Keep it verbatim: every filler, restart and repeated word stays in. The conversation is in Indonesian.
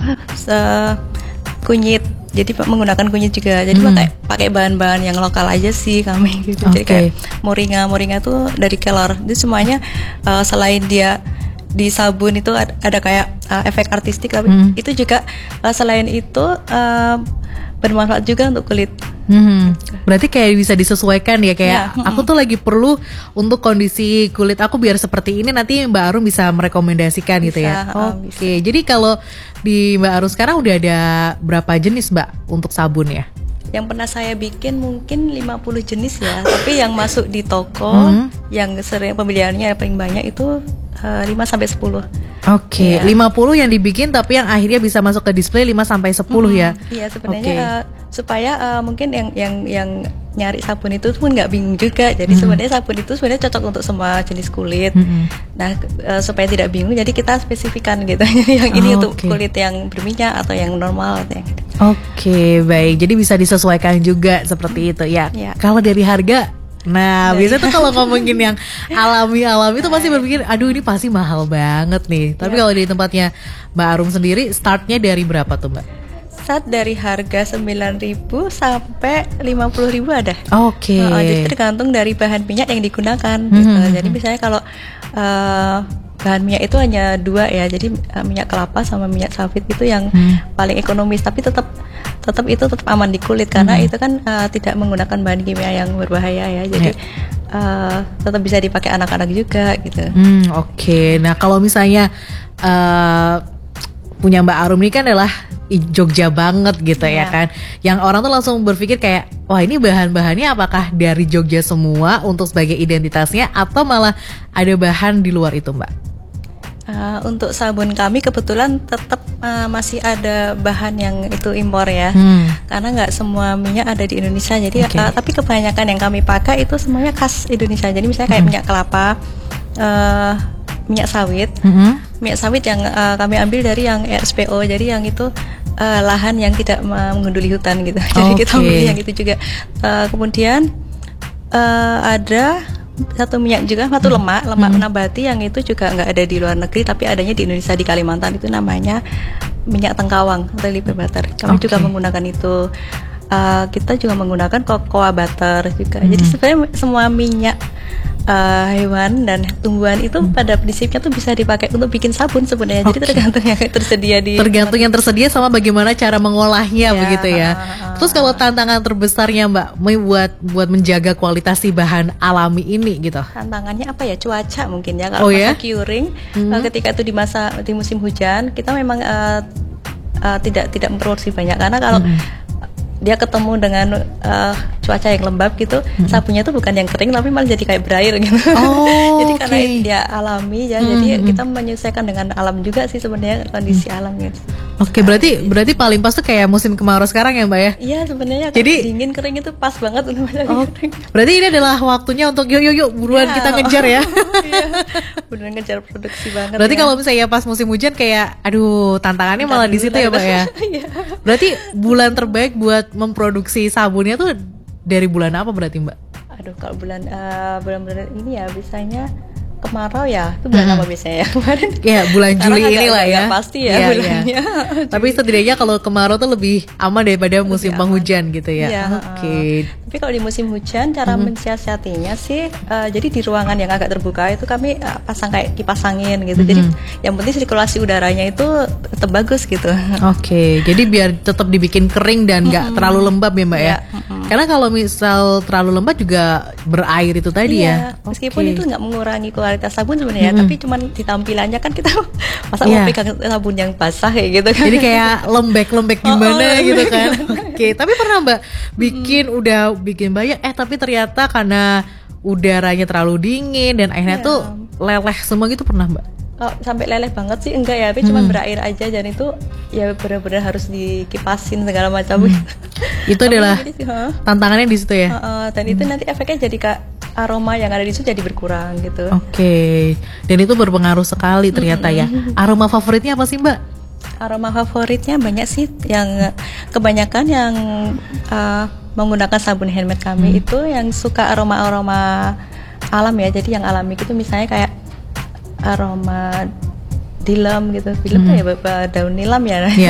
uh, kunyit. Jadi menggunakan kunyit juga. Jadi Hmm. pakai pakai bahan-bahan yang lokal aja sih kami gitu. Jadi Oke. kayak moringa, moringa tuh dari kelor. Itu semuanya uh, selain dia di sabun itu ada, ada kayak uh, efek artistik, tapi Hmm. itu juga uh, selain itu uh, bermanfaat juga untuk kulit. Hmm, berarti kayak bisa disesuaikan ya, kayak Ya, aku tuh lagi perlu untuk kondisi kulit aku biar seperti ini, nanti Mbak Arum bisa merekomendasikan gitu ya. Bisa, uh, Oke, jadi kalau di Mbak Arum sekarang udah ada berapa jenis Mbak untuk sabun ya? Yang pernah saya bikin mungkin lima puluh jenis ya, tapi yang masuk di toko Hmm. yang sering pembeliannya yang paling banyak itu uh, lima sampai sepuluh. Oke, Iya. lima puluh yang dibikin tapi yang akhirnya bisa masuk ke display lima sampai sepuluh ya. Iya, sebenarnya Oke. uh, supaya uh, mungkin yang yang yang nyari sabun itu pun nggak bingung juga. Jadi Hmm. sebenarnya sabun itu sebenarnya cocok untuk semua jenis kulit. Mm-mm. Nah, uh, supaya tidak bingung, jadi kita spesifikan gitu. yang ini Oh, untuk oke. kulit yang berminyak atau yang normal atau yang gitu. Oke, baik. Jadi bisa disesuaikan juga seperti itu ya. Ya. Kalau dari harga, nah Dari- biasanya tuh kalau ngomongin yang alami-alami tuh pasti berpikir, aduh ini pasti mahal banget nih. Tapi Ya. kalau di tempatnya Mbak Arum sendiri, startnya dari berapa tuh Mbak? Saat dari harga sembilan ribu sampai lima puluh ribu ada. Oke. Uh, jadi tergantung dari bahan minyak yang digunakan. Gitu. Hmm. Jadi misalnya kalau uh, bahan minyak itu hanya dua ya, jadi uh, minyak kelapa sama minyak sawit itu yang Hmm. paling ekonomis, tapi tetap tetap itu tetap aman di kulit karena Hmm. itu kan uh, tidak menggunakan bahan kimia yang berbahaya ya. Jadi uh, tetap bisa dipakai anak-anak juga gitu. Hmm, oke. Nah kalau misalnya eh, punya Mbak Arum ini kan adalah i- Jogja banget gitu ya Iya. kan. Yang orang tuh langsung berpikir kayak, wah ini bahan-bahannya apakah dari Jogja semua untuk sebagai identitasnya atau malah ada bahan di luar itu Mbak? Uh, untuk sabun kami kebetulan tetap uh, masih ada bahan yang itu impor ya. Hmm. Karena nggak semua minyak ada di Indonesia, jadi Oke. uh, tapi kebanyakan yang kami pakai itu semuanya khas Indonesia. Jadi misalnya kayak Hmm. minyak kelapa, uh, minyak sawit, Mhm. minyak sawit yang uh, kami ambil dari yang R S P O, jadi yang itu uh, lahan yang tidak menggunduli hutan gitu. Jadi kita Oke. ambil yang itu juga. Uh, kemudian uh, ada satu minyak juga, satu lemak, lemak Hmm. nabati yang itu juga nggak ada di luar negeri, tapi adanya di Indonesia di Kalimantan, itu namanya minyak tengkawang atau liver butter. Kami Oke. juga menggunakan itu. Uh, kita juga menggunakan cocoa butter juga. Hmm. Jadi sebenarnya semua minyak uh, hewan dan tumbuhan itu pada prinsipnya tuh bisa dipakai untuk bikin sabun sebenarnya. Jadi Oke. tergantung yang tersedia di Tergantung yang tersedia sama bagaimana cara mengolahnya Ya, begitu ya. ah, ah, Terus kalau tantangan terbesarnya Mbak, buat buat menjaga kualitas si bahan alami ini gitu. tantangannya apa ya, cuaca mungkin ya. Kalau Oh ya? masa curing, Hmm. uh, ketika itu di masa di musim hujan, kita memang uh, uh, tidak tidak memproduksi banyak karena kalau Hmm. dia ketemu dengan uh, cuaca yang lembab gitu, sabunnya tuh bukan yang kering tapi malah jadi kayak berair gitu. Oh, jadi karena oke. dia alami ya, Hmm, jadi hmm. kita menyesuaikan dengan alam juga sih sebenarnya, kondisi alam gitu. Oke, berarti berarti paling pas tuh kayak musim kemarau sekarang ya Mbak ya. Iya sebenarnya Jadi- kalau dingin kering itu pas banget untuk lagi Oh, kering. berarti ini adalah waktunya untuk yuk yuk yuk buruan Ya. kita ngejar ya. Iya, bener ngejar produksi banget. Berarti ya. kalau misalnya pas musim hujan kayak aduh tantangannya Bentar malah di dulu situ lah, ya Mbak ya. Iya. Berarti bulan terbaik buat memproduksi sabunnya tuh dari bulan apa berarti Mbak? Aduh, kalau bulan eh, bulan-bulan ini ya biasanya kemarau ya, itu bulan Hmm. apa biasanya ya kemarin? Ya bulan Sekarang Juli agak- inilah ya. agak pasti ya Iya, iya. bulannya. Tapi setidaknya kalau kemarau tuh lebih aman daripada musim aman. penghujan gitu ya. Iya, Oke. Tapi kalau di musim hujan cara Mhm. mensiasatinya sih eh, jadi di ruangan yang agak terbuka itu kami eh, pasang kayak kipas angin gitu. Jadi Mhm. yang penting sirkulasi udaranya itu tetap bagus gitu. Oke, jadi biar tetap dibikin kering dan nggak terlalu lembab ya Mbak ya. Iya, mm-mm. Karena kalau misal terlalu lembab juga berair itu tadi Iya, ya. meskipun Oke. itu nggak mengurangi kualitas sabun sebenarnya, Mm-mm. tapi cuman di tampilannya kan kita masa Iya. mau pegang sabun yang basah kayak gitu kan. Jadi kayak lembek-lembek Oh, gimana oh, gitu lembek kan. Oke, tapi pernah Mbak bikin udah bikin banyak eh tapi ternyata karena udaranya terlalu dingin dan akhirnya Iya. tuh leleh semua gitu pernah Mbak? Oh, sampai leleh banget sih enggak ya, tapi cuma Hmm. berair aja dan itu ya benar-benar harus dikipasin segala macam. Itu Tapi adalah jadi sih, heeh. tantangannya di situ ya. Heeh, dan itu nanti efeknya jadi kak aroma yang ada di situ jadi berkurang gitu. Oke, dan itu berpengaruh sekali ternyata ya. Aroma favoritnya apa sih Mbak? Aroma favoritnya banyak sih, yang kebanyakan yang uh, menggunakan sabun handmade kami Hmm. itu yang suka aroma-aroma alam ya. Jadi yang alami gitu misalnya kayak aroma dilem gitu. Dilem Hmm. ya, daun nilam ya. Iya.